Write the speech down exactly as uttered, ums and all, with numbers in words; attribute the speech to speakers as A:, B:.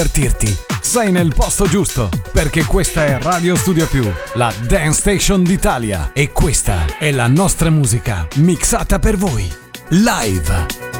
A: divertirti, sei nel posto giusto, perché questa è Radio Studio Più, la Dance Station d'Italia, e questa è la nostra musica mixata per voi, live.